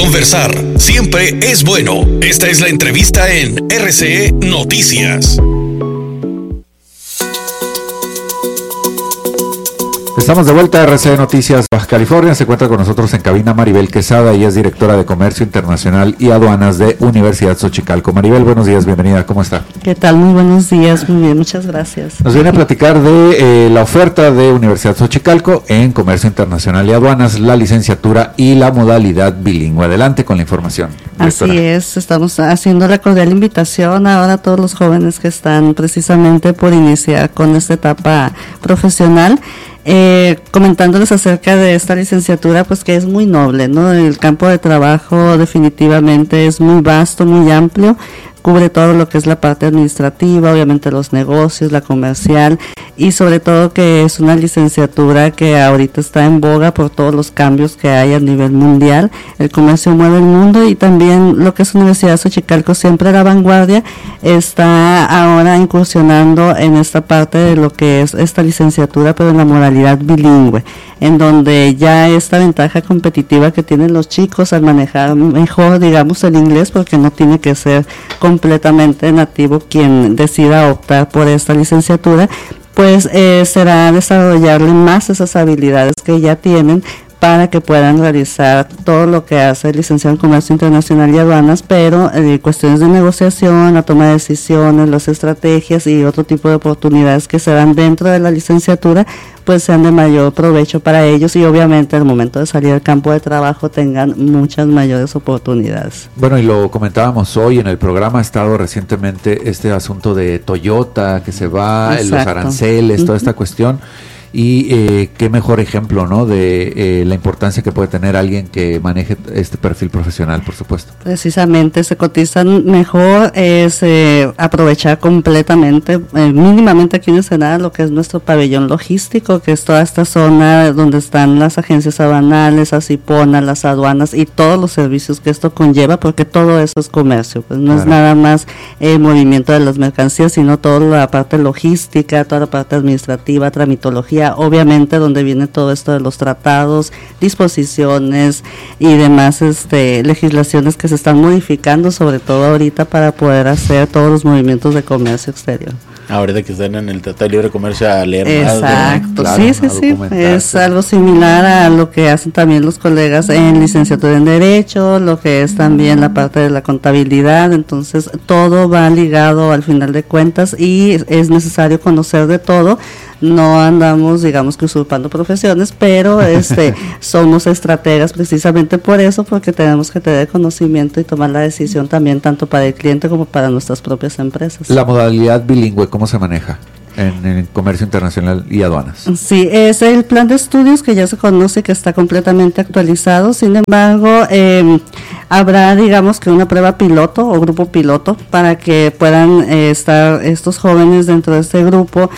Conversar siempre es bueno. Esta es la entrevista en RCE Noticias. Estamos de vuelta a RCE Noticias Baja California. Se encuentra con nosotros en cabina Maribel Quesada, ella es directora de Comercio Internacional y Aduanas de Universidad Xochicalco. Maribel, buenos días, bienvenida, ¿cómo está? ¿Qué tal? Muy buenos días, muy bien, muchas gracias. Nos viene a platicar de la oferta de Universidad Xochicalco en Comercio Internacional y Aduanas, la licenciatura y la modalidad bilingüe. Adelante con la información, directora. Así es, estamos haciendo la cordial invitación ahora a todos los jóvenes que están precisamente por iniciar con esta etapa profesional. Comentándoles acerca de esta licenciatura, pues que es muy noble, ¿no? El campo de trabajo definitivamente es muy vasto, muy amplio, cubre todo lo que es la parte administrativa, obviamente los negocios, la comercial, y sobre todo que es una licenciatura que ahorita está en boga por todos los cambios que hay a nivel mundial. El comercio mueve el mundo y también lo que es Universidad Xochicalco, siempre a la vanguardia, está ahora incursionando en esta parte de lo que es esta licenciatura, pero en la modalidad bilingüe, en donde ya esta ventaja competitiva que tienen los chicos al manejar mejor, digamos, el inglés, porque no tiene que ser completamente nativo quien decida optar por esta licenciatura, pues será desarrollarle más esas habilidades que ya tienen para que puedan realizar todo lo que hace el licenciado en Comercio Internacional y Aduanas, pero cuestiones de negociación, la toma de decisiones, las estrategias y otro tipo de oportunidades que se dan dentro de la licenciatura, pues sean de mayor provecho para ellos y obviamente al momento de salir al campo de trabajo tengan muchas mayores oportunidades. Bueno, y lo comentábamos hoy en el programa, ha estado recientemente este asunto de Toyota, que se va, Exacto. Los aranceles, toda esta cuestión. Y qué mejor ejemplo, ¿no?, de la importancia que puede tener alguien que maneje este perfil profesional, por supuesto. Precisamente, se cotizan mejor, es aprovechar completamente, mínimamente aquí en Ensenada, lo que es nuestro pabellón logístico, que es toda esta zona donde están las agencias aduanales, ASIPONA, las aduanas y todos los servicios que esto conlleva, porque todo eso es comercio, pues no es nada más movimiento de las mercancías, sino toda la parte logística, toda la parte administrativa, tramitología, obviamente donde viene todo esto de los tratados, disposiciones y demás legislaciones que se están modificando, sobre todo ahorita para poder hacer todos los movimientos de comercio exterior. Ahorita que están en el Tratado de Libre Comercio a leer más. Exacto, Claro, sí, es algo similar a lo que hacen también los colegas en licenciatura en Derecho, lo que es también la parte de la contabilidad, entonces todo va ligado al final de cuentas y es necesario conocer de todo. No andamos, digamos, que usurpando profesiones, pero somos estrategas precisamente por eso, porque tenemos que tener conocimiento y tomar la decisión también tanto para el cliente como para nuestras propias empresas. La modalidad bilingüe, ¿cómo se maneja en Comercio Internacional y Aduanas? Sí, es el plan de estudios que ya se conoce, que está completamente actualizado. Sin embargo, habrá, digamos, que una prueba piloto o grupo piloto para que puedan estar estos jóvenes dentro de este grupo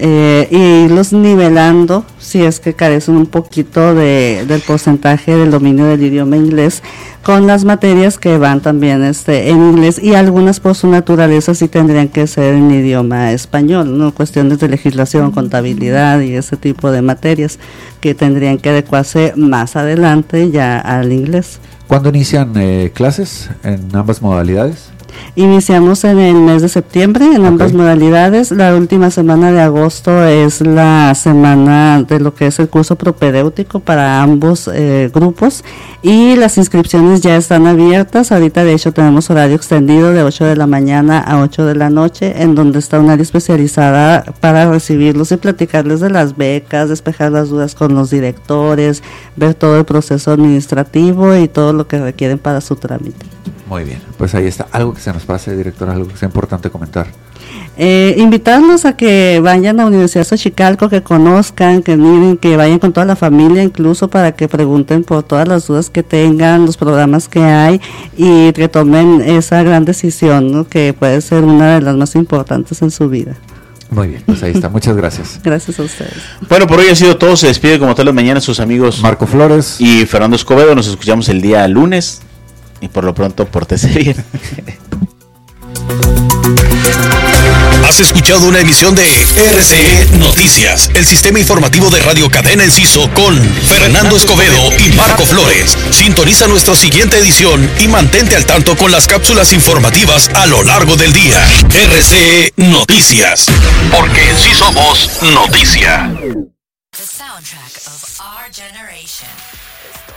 y irlos nivelando si es que carecen un poquito del porcentaje del dominio del idioma inglés, con las materias que van también en inglés, y algunas por su naturaleza sí tendrían que ser en idioma español, ¿no? Cuestiones de legislación, contabilidad y ese tipo de materias que tendrían que adecuarse más adelante ya al inglés. ¿Cuándo inician clases en ambas modalidades? Iniciamos en el mes de septiembre en ambas modalidades. La última semana de agosto es la semana de lo que es el curso propedéutico para ambos grupos, y las inscripciones ya están abiertas. Ahorita de hecho tenemos horario extendido de 8 de la mañana a 8 de la noche, en donde está un área especializada para recibirlos y platicarles de las becas, despejar las dudas con los directores, ver todo el proceso administrativo y todo lo que requieren para su trámite. Muy bien, pues ahí está. Algo que se nos pase, directora, algo que sea importante comentar. Invitarlos a que vayan a Universidad Xochicalco, que conozcan, que miren, que vayan con toda la familia, incluso para que pregunten por todas las dudas que tengan, los programas que hay, y que tomen esa gran decisión, ¿no?, que puede ser una de las más importantes en su vida. Muy bien, pues ahí está. Muchas gracias. Gracias a ustedes. Bueno, por hoy ha sido todo. Se despide como todas las mañanas sus amigos Marco Flores y Fernando Escobedo. Nos escuchamos el día lunes. Y por lo pronto, pórtese bien. Has escuchado una emisión de RCE Noticias, el sistema informativo de Radio Cadena Enciso con Fernando Escobedo y Marco Flores. Sintoniza nuestra siguiente edición y mantente al tanto con las cápsulas informativas a lo largo del día. RCE Noticias, porque en sí somos noticia. The soundtrack of our generation.